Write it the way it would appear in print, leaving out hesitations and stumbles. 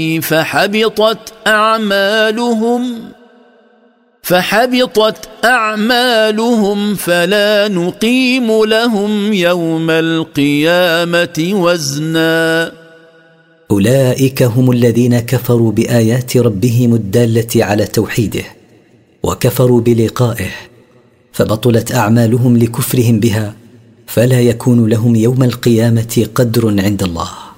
فحبطت أعمالهم فلا نقيم لهم يوم القيامة وزنا. أولئك هم الذين كفروا بآيات ربهم الدالة على توحيده وكفروا بلقائه، فبطلت أعمالهم لكفرهم بها، فلا يكون لهم يوم القيامة قدر عند الله.